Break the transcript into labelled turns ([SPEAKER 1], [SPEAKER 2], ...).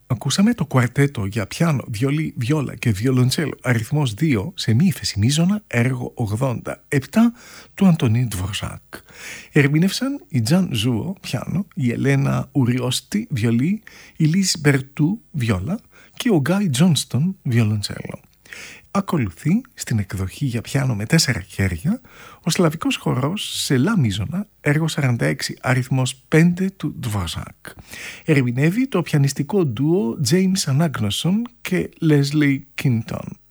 [SPEAKER 1] Ακούσαμε το κουαρτέτο για πιάνο, βιολί, βιόλα και βιολοντσέλο αριθμός 2 σε μη ύφεση έργο 87 του Αντωνί Ντβορζάκ. Ερμήνευσαν η Τζαν Ζούο πιάνο, η Ελένα Ουριώστη βιολί, η Λίζ Μπερτού βιόλα και ο Γκάι Τζόνστον βιολοντσέλο. Ακολουθεί στην εκδοχή για πιάνο με 4 χέρια ο σλαβικός χορός σε λα μίζωνα, έργο 46 αριθμός 5 του Ντβορζάκ. Ερμηνεύει το πιανιστικό ντουο James Anagnoson και Leslie Kinton.